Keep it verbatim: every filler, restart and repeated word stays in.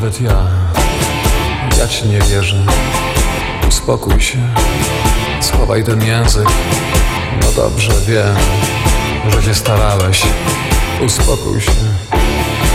Nawet ja, ja ci nie wierzę. Uspokój się, schowaj ten język. No dobrze, wiem, że się starałeś. Uspokój się.